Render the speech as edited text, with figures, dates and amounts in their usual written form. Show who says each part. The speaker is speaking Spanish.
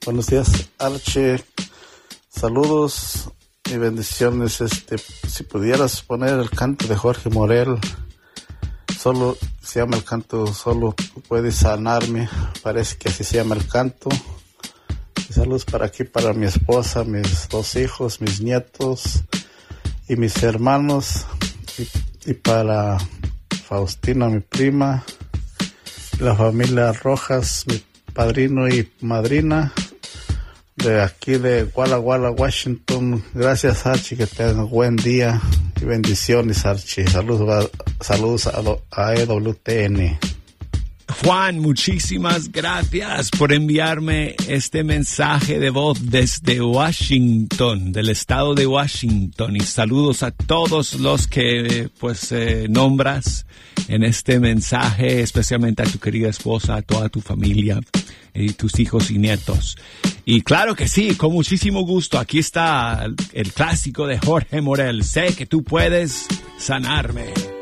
Speaker 1: Buenos días, Archie. Saludos y bendiciones. Si pudieras poner el canto de Jorge Morel, solo se llama el canto, solo puedes sanarme. Parece que así se llama el canto. Y saludos para aquí, para mi esposa, mis 2 hijos, mis nietos y mis hermanos. Y para Faustina, mi prima, la familia Rojas, mi padrino y madrina, de aquí de Walla Walla, Washington. Gracias, Archie, que tengan buen día y bendiciones, Archie. Saludos a EWTN.
Speaker 2: Juan, muchísimas gracias por enviarme este mensaje de voz desde Washington, del estado de Washington, y saludos a todos los que nombras en este mensaje, especialmente a tu querida esposa, a toda tu familia y tus hijos y nietos. Y claro que sí, con muchísimo gusto, aquí está el clásico de Jorge Morel, sé que tú puedes sanarme.